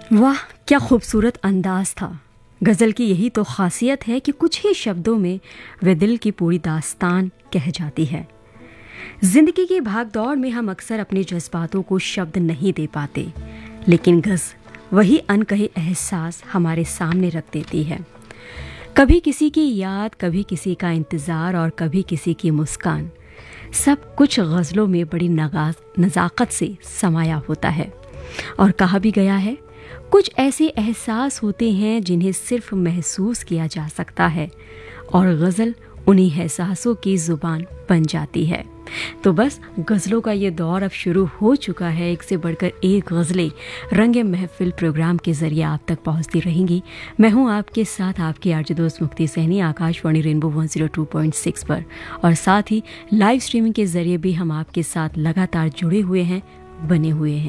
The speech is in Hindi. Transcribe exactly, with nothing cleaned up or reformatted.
वाह, क्या खूबसूरत अंदाज था। गज़ल की यही तो खासियत है कि कुछ ही शब्दों में वे दिल की पूरी दास्तान कह जाती है। जिंदगी की भागदौड़ में हम अक्सर अपने जज्बातों को शब्द नहीं दे पाते, लेकिन गज़ल वही अनकहे एहसास हमारे सामने रख देती है। कभी किसी की याद, कभी किसी का इंतज़ार और कभी किसी की मुस्कान, सब कुछ गज़लों में बड़ी नज़ाकत से समाया होता है। और कहा भी गया है, कुछ ऐसे एहसास होते हैं जिन्हें सिर्फ महसूस किया जा सकता है और गज़ल उन्हीं एहसासों की ज़ुबान बन जाती है। तो बस गज़लों का ये दौर अब शुरू हो चुका है। एक से बढ़कर एक गज़लें रंगे महफिल प्रोग्राम के ज़रिए आप तक पहुंचती रहेंगी। मैं हूं आपके साथ आपकी आरजे दोस्त मुक्ति सहनी, आकाशवाणी रेनबो एक सौ दो पॉइंट छह पर, और साथ ही लाइव स्ट्रीमिंग के ज़रिए भी हम आपके साथ लगातार जुड़े हुए हैं, बने हुए हैं।